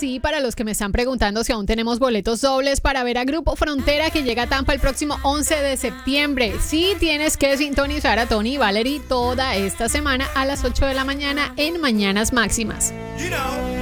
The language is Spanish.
sí, para los que me están preguntando si aún tenemos boletos dobles para ver a Grupo Frontera que llega a Tampa el próximo 11 de septiembre. Sí, tienes que sintonizar a Tony y Valerie toda esta semana a las 8 de la mañana en Mañanas Máximas.